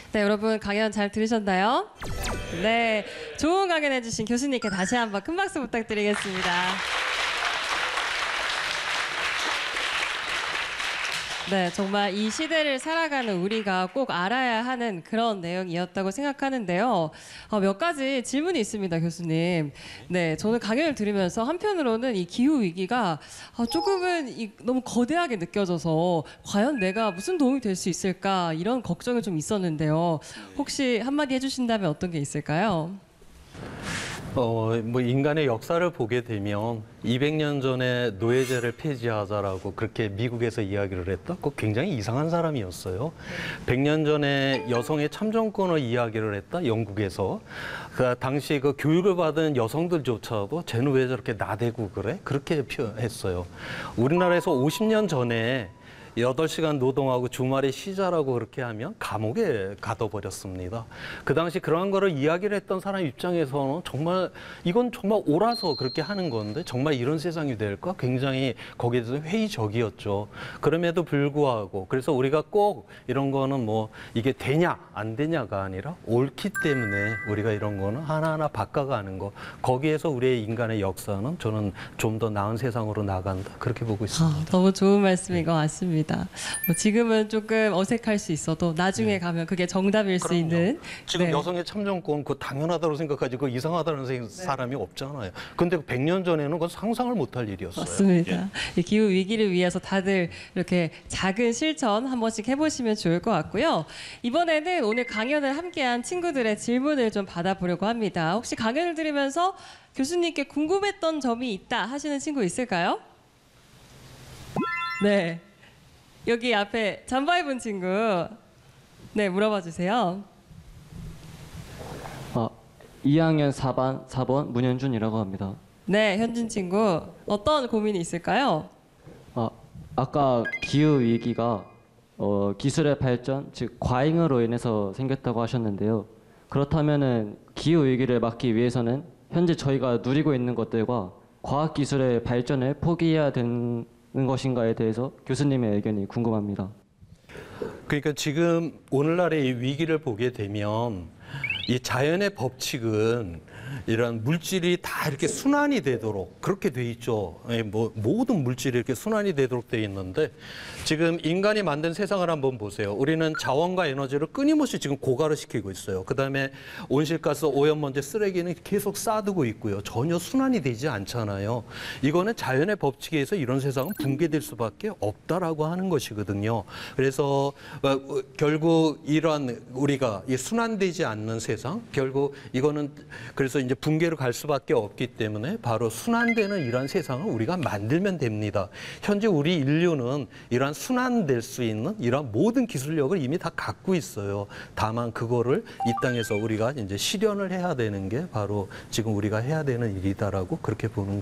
네, 여러분 강연 잘 들으셨나요? 네, 좋은 강연 해주신 교수님께 다시 한번 큰 박수 부탁드리겠습니다. 네, 정말 이 시대를 살아가는 우리가 꼭 알아야 하는 그런 내용이었다고 생각하는데요. 몇 가지 질문이 있습니다, 교수님. 네, 저는 강연을 들으면서 한편으로는 이 기후 위기가 조금은 너무 거대하게 느껴져서 과연 내가 무슨 도움이 될 수 있을까 이런 걱정이 좀 있었는데요. 혹시 한마디 해주신다면 어떤 게 있을까요? 뭐 인간의 역사를 보게 되면 200년 전에 노예제를 폐지하자라고 그렇게 미국에서 이야기를 했다? 그거 굉장히 이상한 사람이었어요. 100년 전에 여성의 참정권을 이야기를 했다? 영국에서. 그 당시 그 교육을 받은 여성들조차도 쟤는 왜 저렇게 나대고 그래? 그렇게 표현했어요. 우리나라에서 50년 전에 8시간 노동하고 주말에 쉬자라고 그렇게 하면 감옥에 가둬버렸습니다. 그 당시 그러한 거를 이야기를 했던 사람 입장에서는 정말 이건 정말 옳아서 그렇게 하는 건데 정말 이런 세상이 될까? 굉장히 거기에 대해서 회의적이었죠. 그럼에도 불구하고 그래서 우리가 꼭 이런 거는 뭐 이게 되냐 안 되냐가 아니라 옳기 때문에 우리가 이런 거는 하나하나 바꿔가는 거. 거기에서 우리의 인간의 역사는 저는 좀 더 나은 세상으로 나간다. 그렇게 보고 있습니다. 너무 좋은 말씀인 것 같습니다. 뭐 지금은 조금 어색할 수 있어도 나중에 가면 그게 정답일 수 그럼요. 있는. 지금 네. 여성의 참정권 그거 당연하다고 생각하지 그거 이상하다는 사람이 없잖아요. 근데 100년 전에는 그건 상상을 못할 일이었어요. 맞습니다. 이 기후 위기를 위해서 다들 이렇게 작은 실천 한 번씩 해보시면 좋을 것 같고요. 이번에는 오늘 강연을 함께한 친구들의 질문을 좀 받아보려고 합니다. 혹시 강연을 들으면서 교수님께 궁금했던 점이 있다 하시는 친구 있을까요? 네. 여기 앞에 잠바 입은 친구. 네, 물어봐 주세요. 2학년 4번 문현준이라고 합니다. 네, 현준 친구. 어떤 고민이 있을까요? 아까 기후 위기가 기술의 발전, 즉 과잉으로 인해서 생겼다고 하셨는데요. 그렇다면은 기후 위기를 막기 위해서는 현재 저희가 누리고 있는 것들과 과학 기술의 발전을 포기해야 되는 것인가에 대해서 교수님의 의견이 궁금합니다. 그러니까 지금 오늘날의 이 위기를 보게 되면 이 자연의 법칙은 이런 물질이 다 이렇게 순환이 되도록 그렇게 돼 있죠. 뭐 모든 물질이 이렇게 순환이 되도록 돼 있는데 지금 인간이 만든 세상을 한번 보세요. 우리는 자원과 에너지를 끊임없이 지금 고갈을 시키고 있어요. 그다음에 온실가스, 오염먼지, 쓰레기는 계속 쌓아두고 있고요. 전혀 순환이 되지 않잖아요. 이거는 자연의 법칙에 의해서 이런 세상은 붕괴될 수밖에 없다라고 하는 것이거든요. 그래서 결국 이러한 우리가 이 순환되지 않는 세상, 결국 이거는 그래서 이제 붕괴로 갈 수밖에 없기 때문에 바로 순환되는 이러한 세상을 우리가 만들면 됩니다. 현재 우리 인류는 이러한 순환될 수 있는 이러한 모든 기술력을 이미 다 갖고 있어요. 다만 그거를 이 땅에서 우리가 이제 실현을 해야 되는 게 바로 지금 우리가 해야 되는 일이다라고 그렇게 보는